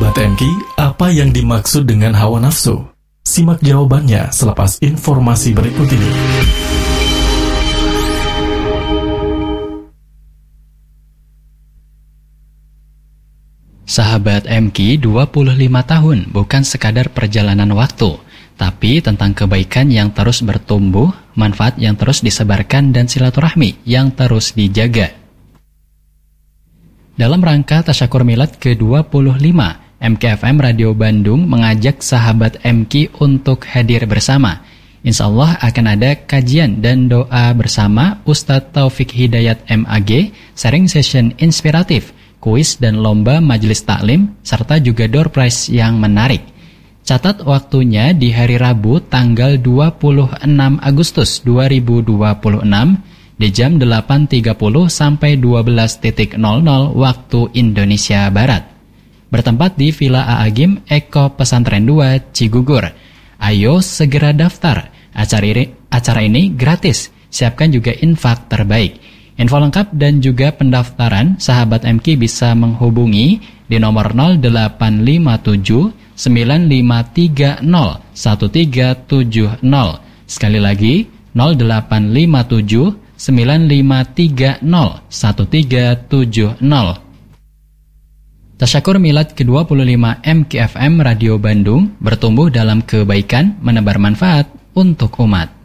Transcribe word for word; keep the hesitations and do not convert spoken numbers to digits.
Sahabat M K, apa yang dimaksud dengan hawa nafsu? Simak jawabannya selepas informasi berikut ini. Sahabat M K, dua puluh lima tahun bukan sekadar perjalanan waktu, tapi tentang kebaikan yang terus bertumbuh, manfaat yang terus disebarkan, dan silaturahmi yang terus dijaga. Dalam rangka Tasyakur Milad ke dua puluh lima, M K F M Radio Bandung mengajak sahabat M K untuk hadir bersama. Insya Allah akan ada kajian dan doa bersama Ustadz Taufik Hidayat M A G, sharing session inspiratif, kuis dan lomba majelis taklim, serta juga door prize yang menarik. Catat waktunya di hari Rabu tanggal dua puluh enam Agustus dua ribu dua puluh enam di jam delapan tiga puluh sampai dua belas nol nol waktu Indonesia Barat. Bertempat di Villa Aagim Eko Pesantren dua Cigugur. Ayo segera daftar. Acara ini, acara ini gratis. Siapkan juga infak terbaik. Info lengkap dan juga pendaftaran sahabat M K bisa menghubungi di nomor nol delapan lima tujuh sembilan lima tiga nol satu tiga tujuh nol. Sekali lagi nol delapan lima tujuh sembilan lima tiga nol satu tiga tujuh nol. Tasyakur Milad ke dua puluh lima M K F M Radio Bandung bertumbuh dalam kebaikan, menebar manfaat untuk umat.